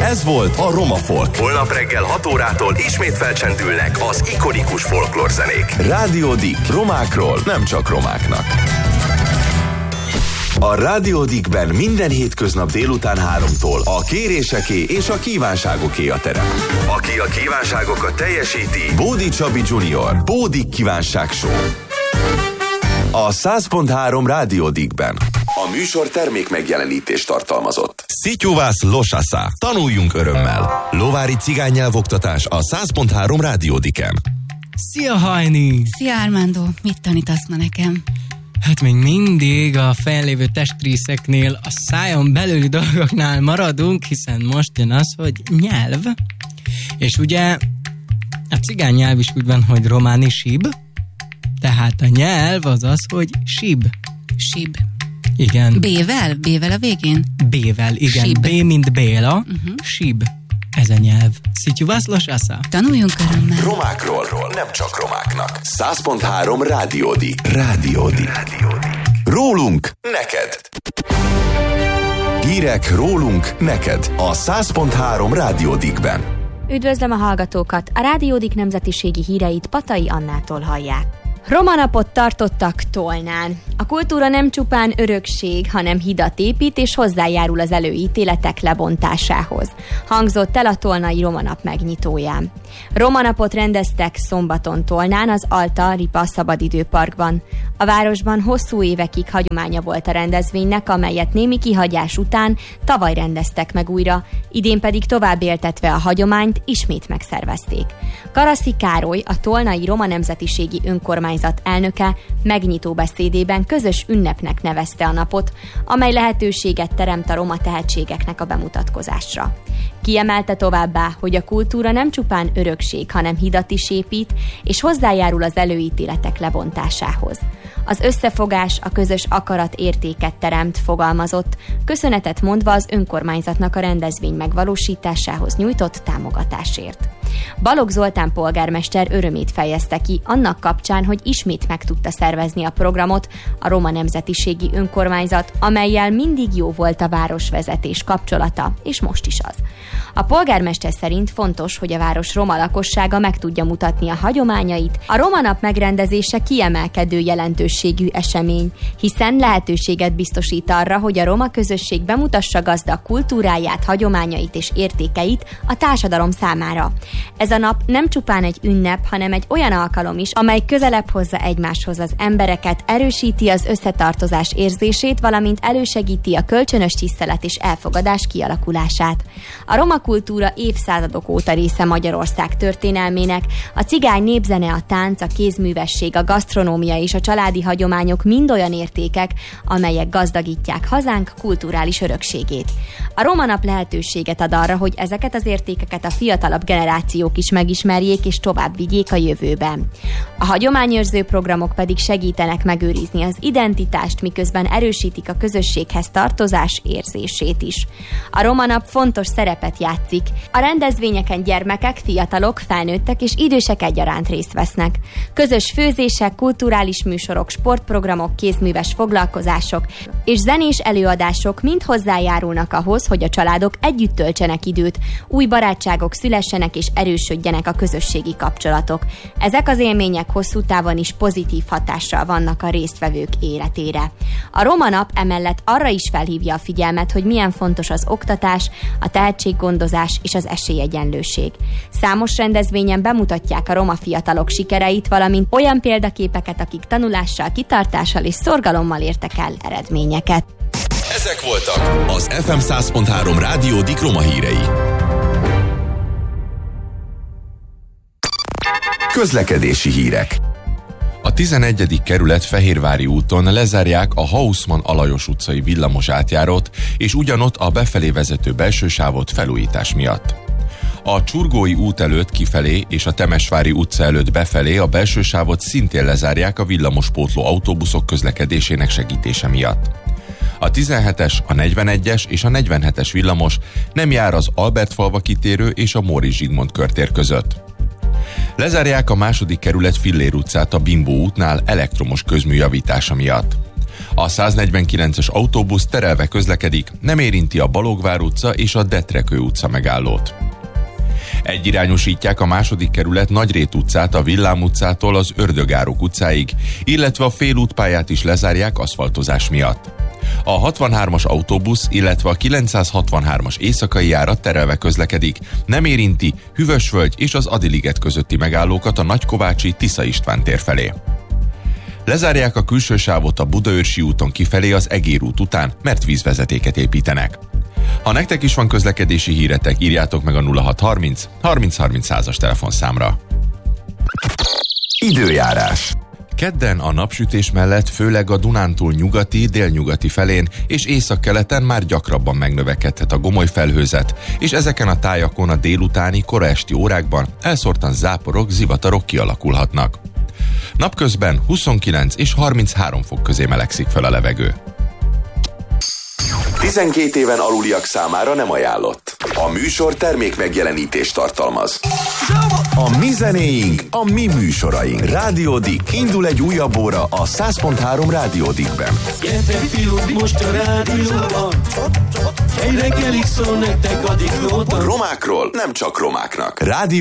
Ez volt a Roma Folk. Holnap reggel 6 órától ismét felcsendülnek az ikonikus folklórzenék. Rádió Dick. Romákról, nem csak romáknak. A Rádió Dickben minden hétköznap délután 3-tól a kéréseké és a kívánságoké a terep. Aki a kívánságokat teljesíti, Bódi Csabi Junior, Bódi Kívánság Show. A 100.3 Rádió Dickben. A műsor termék megjelenítést tartalmazott. Szityuvász Losasza. Tanuljunk örömmel. Lovári cigánynyelvoktatás a 100.3 Rádió Dicken. Szia, Hajni! Szia, Armando! Mit tanítasz ma nekem? Hát még mindig a fennlévő testrészeknél, a szájon belüli dolgoknál maradunk, hiszen most jön az, hogy nyelv. És ugye a cigány nyelv is úgy van, hogy románi sib, tehát a nyelv az az, hogy sib. Sib. Igen. B-vel? B-vel a végén? B-vel, igen. Sib. B, mint Béla. Sib. Ez a nyelv. Szityuvász Losasza. Tanuljunk örömmel. Romákról, nem csak romáknak. 100.3 Rádió Dick. Rádió Dick. Rólunk, neked. Hírek rólunk, neked. A 100.3 Rádió Dickben. Üdvözlöm a hallgatókat! A Rádió Dick nemzetiségi híreit Patai Annától hallják. Roma napot tartottak Tolnán. A kultúra nem csupán örökség, hanem hidat épít és hozzájárul az előítéletek lebontásához. Hangzott el a tolnai Roma nap megnyitóján. Roma napot rendeztek szombaton Tolnán, az Alta Ripa Szabadidőparkban. A városban hosszú évekig hagyománya volt a rendezvénynek, amelyet némi kihagyás után tavaly rendeztek meg újra, idén pedig tovább éltetve a hagyományt ismét megszervezték. Karaszi Károly, a tolnai Roma nemzetiségi önkormányzat elnöke megnyitó beszédében közös ünnepnek nevezte a napot, amely lehetőséget teremt a roma tehetségeknek a bemutatkozásra. Kiemelte továbbá, hogy a kultúra nem csupán örökség, hanem hidat is épít, és hozzájárul az előítéletek lebontásához. Az összefogás, a közös akarat értéket teremt, fogalmazott, köszönetet mondva az önkormányzatnak a rendezvény megvalósításához nyújtott támogatásért. Balogh Zoltán polgármester örömét fejezte ki annak kapcsán, hogy ismét meg tudta szervezni a programot a Roma nemzetiségi önkormányzat, amellyel mindig jó volt a városvezetés kapcsolata, és most is az. A polgármester szerint fontos, hogy a város roma lakossága meg tudja mutatni a hagyományait. A Roma nap megrendezése kiemelkedő jelentőségű esemény, hiszen lehetőséget biztosít arra, hogy a roma közösség bemutassa gazdag kultúráját, hagyományait és értékeit a társadalom számára. Ez a nap nem csupán egy ünnep, hanem egy olyan alkalom is, amely közelebb hozza egymáshoz az embereket, erősíti az összetartozás érzését, valamint elősegíti a kölcsönös tisztelet és elfogadás kialakulását. A roma kultúra évszázadok óta része Magyarország történelmének, a cigány népzene, a tánc, a kézművesség, a gasztronómia és a családi hagyományok mind olyan értékek, amelyek gazdagítják hazánk kulturális örökségét. A Roma nap lehetőséget ad arra, hogy ezeket az értékeket a fiatalabb generációk is megismerjék és tovább vigyék a jövőben. A hagyományőrző programok pedig segítenek megőrizni az identitást, miközben erősítik a közösséghez tartozás érzését is. A Roma nap fontos szerepet játszik. A rendezvényeken gyermekek, fiatalok, felnőttek és idősek egyaránt részt vesznek. Közös főzések, kulturális műsorok, sportprogramok, kézműves foglalkozások és zenés előadások mind hozzájárulnak ahhoz, hogy a családok együtt töltsenek időt, új barátságok szülessenek és erősödjenek a közösségi kapcsolatok. Ezek az élmények hosszú távon is pozitív hatással vannak a résztvevők életére. A Roma nap emellett arra is felhívja a figyelmet, hogy milyen fontos az oktatás, a tehetséggondozás és az esélyegyenlőség. Számos rendezvényen bemutatják a roma fiatalok sikereit, valamint olyan példaképeket, akik tanulással, kitartással és szorgalommal értek el eredményeket. Ezek voltak az FM 100.3 Rádió Dick Roma hírei. Közlekedési hírek. A 11. kerület Fehérvári úton lezárják a Haussmann Alajos utcai villamos átjárót, és ugyanott a befelé vezető belső sávot felújítás miatt. A Csurgói út előtt kifelé és a Temesvári utca előtt befelé a belső sávot szintén lezárják a villamospótló autóbuszok közlekedésének segítése miatt. A 17-es, a 41-es és a 47-es villamos nem jár az Albertfalva kitérő és a Móricz Zsigmond körtér között. Lezárják a 2. kerület Fillér utcát a Bimbó útnál elektromos közmű javítása miatt. A 149-es autóbusz terelve közlekedik, nem érinti a Balogvár utca és a Detrekő utca megállót. Egyirányosítják a második kerület Nagyrét utcát a Villám utcától az Ördögárok utcáig, illetve a félútpályát is lezárják aszfaltozás miatt. A 63-as autóbusz, illetve a 963-as éjszakai járat terelve közlekedik, nem érinti Hűvösvölgy és az Adiliget közötti megállókat a Nagykovácsi Tisza István tér felé. Lezárják a külső sávot a Budaörsi úton kifelé az Egér út után, mert vízvezetéket építenek. Ha nektek is van közlekedési híretek, írjátok meg a 0630 30 30 100-as telefonszámra. Időjárás. Kedden a napsütés mellett főleg a Dunántúl nyugati, délnyugati felén és északkeleten már gyakrabban megnövekedhet a gomoly felhőzet, és ezeken a tájakon a délutáni, kora esti órákban elszórtan záporok, zivatarok kialakulhatnak. Napközben 29 és 33 fok közé melegszik fel a levegő. 12 éven aluliak számára nem ajánlott. A műsor termék megjelenítést tartalmaz. A mi zenéink, a mi műsoraink. Rádió Dick. Indul egy újabb óra a 100.3 Rádió Dickben. Gyertek fiúk, most a rádióban. Egy reggelig szól nektek a Diklóban. Romákról nem csak romáknak. Rádió